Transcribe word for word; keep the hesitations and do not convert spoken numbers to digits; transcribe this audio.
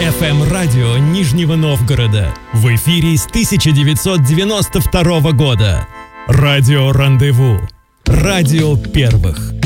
эф эм-радио Нижнего Новгорода. В эфире с тысяча девятьсот девяносто второго года. Радио «Рандеву». Радио первых.